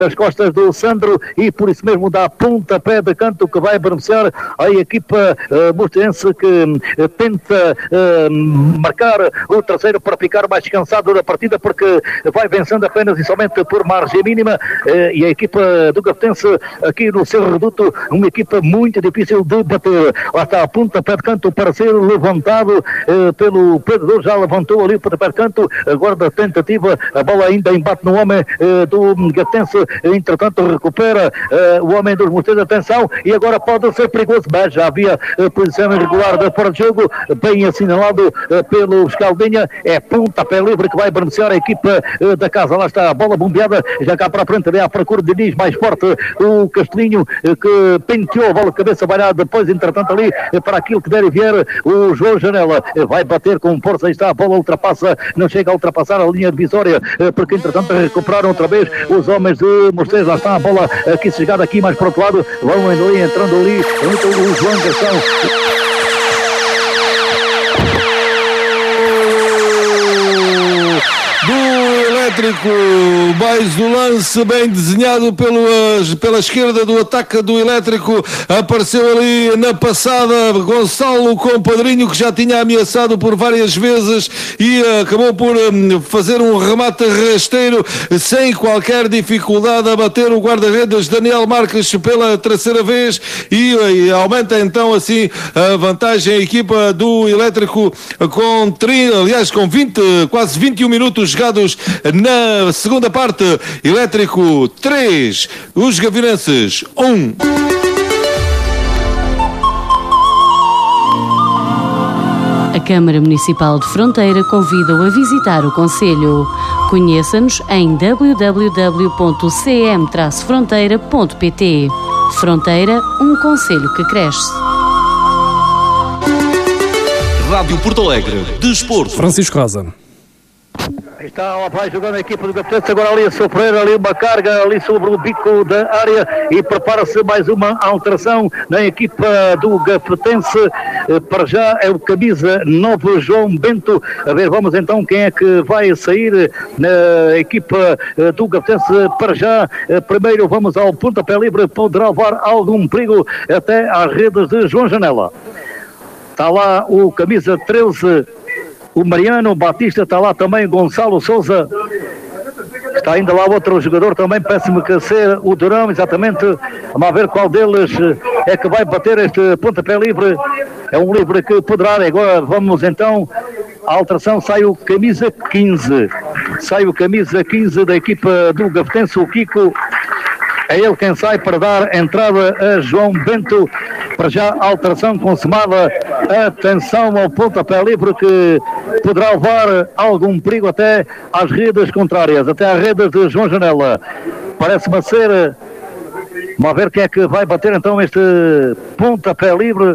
as costas do Sandro e por isso mesmo dá pontapé de canto que vai beneficiar a equipa mostense que tenta marcar o terceiro para ficar mais descansado da partida, porque vai vencendo apenas e somente por margem mínima, e a equipa do Gafetense aqui no seu reduto, uma equipa muito difícil de bater. Lá está a pontapé de canto para ser levantado pelo perdedor, já levantou ali o pontapé de canto, agora da tentativa, a bola ainda embate no homem do Gafetense, entretanto recupera o homem dos Mosteiros, atenção, e agora pode ser perigoso, mas já havia posição irregular de fora de jogo, bem assinalado pelo Escaldinha, é pontapé livre que vai beneficiar a equipa da casa. Lá está a bola bombeada, já cá para a frente, à procura de Diniz, mais forte o Castelinho, que penteou a bola de cabeça, vai lá depois, entretanto ali, para aquilo que der e vier, o João Janela vai bater com força, aí está a bola, ultrapassa, não chega a ultrapassar a linha divisória, porque entretanto recuperaram outra vez os homens de Mosteiros. Lá está a bola aqui chegada aqui mais para o outro lado, vão ali, entrando ali, o João Gastão. Elétrico, mais do lance bem desenhado pela esquerda do ataque do Elétrico, apareceu ali na passada Gonçalo Compadrinho, que já tinha ameaçado por várias vezes e acabou por fazer um remate rasteiro sem qualquer dificuldade a bater o guarda-redes Daniel Marques pela terceira vez e aumenta então assim a vantagem a equipa do Elétrico com 20, quase 21 minutos jogados na segunda parte. Elétrico 3, os Gavirenses 1. A Câmara Municipal de Fronteira convida-o a visitar o concelho. Conheça-nos em www.cm-fronteira.pt. Fronteira, um concelho que cresce. Rádio Porto Alegre, Desporto. Francisco Rosa. Está, lá vai jogando a equipa do Gafetense, agora ali a sofrer ali uma carga ali sobre o bico da área e prepara-se mais uma alteração na equipa do Gafetense. Para já é o camisa 9, João Bento. A ver, vamos então quem é que vai sair na equipa do Gafetense. Para já, primeiro vamos ao pontapé livre, poderá levar algum perigo até às redes de João Janela. Está lá o camisa 13, o Mariano Batista, está lá também Gonçalo Souza, está ainda lá outro jogador também, parece-me que ser o Durão, exatamente. Vamos ver qual deles é que vai bater este pontapé livre. É um livre que poderá, agora vamos então, a alteração, sai o camisa 15, da equipa do Gafetense, o Kiko. É ele quem sai para dar entrada a João Bento. Para já a alteração consumada. Atenção ao pontapé livre que poderá levar algum perigo até às redes contrárias, até às redes de João Janela. Parece-me ser... Vamos ver quem é que vai bater então este pontapé livre.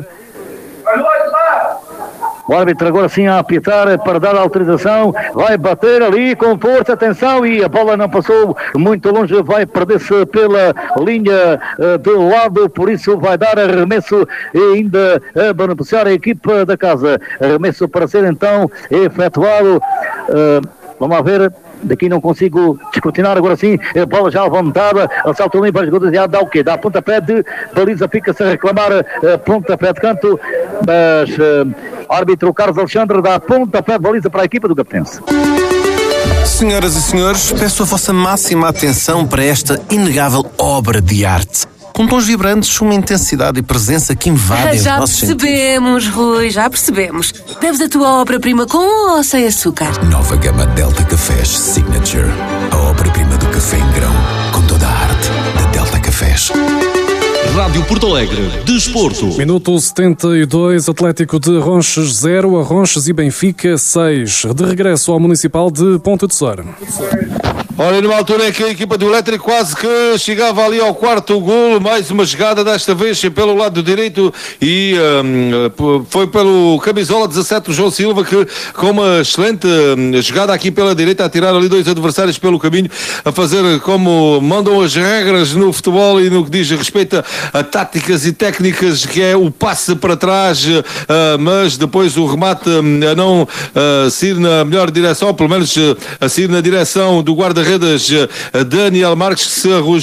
O árbitro agora sim a apitar para dar a autorização, vai bater ali com força, atenção, e a bola não passou muito longe, vai perder-se pela linha de lado, por isso vai dar arremesso e ainda a beneficiar a equipa da casa. Arremesso para ser então efetuado. Vamos ver. Daqui não consigo descortinar, agora sim, a bola já levantada, assalto limpo, as gotas, dá o quê? Dá pontapé de baliza, fica-se a reclamar pontapé de canto, mas árbitro Carlos Alexandre dá pontapé de baliza para a equipa do Gafetense. Senhoras e senhores, peço a vossa máxima atenção para esta inegável obra de arte. Com tons vibrantes, uma intensidade e presença que invadem os nossos sentidos. Já percebemos, Rui, já percebemos. Deves a tua obra-prima com ou sem açúcar? Nova gama Delta Cafés Signature. A obra-prima do café em grão, com toda a arte da Delta Cafés. Rádio Porto Alegre, Desporto. Minuto 72, Atlético de Ronches 0, Arronches e Benfica 6. De regresso ao Municipal de Ponta de Sor. Olha, numa altura em que a equipa do Elétrico quase que chegava ali ao quarto golo, mais uma jogada, desta vez pelo lado direito, e foi pelo camisola 17, João Silva, que com uma excelente jogada aqui pela direita, a tirar ali dois adversários pelo caminho, a fazer como mandam as regras no futebol e no que diz respeito a táticas e técnicas, que é o passe para trás, mas depois o remate a não sair na melhor direção, pelo menos a sair na direção do guarda-redes Daniel Marques, que se arrojou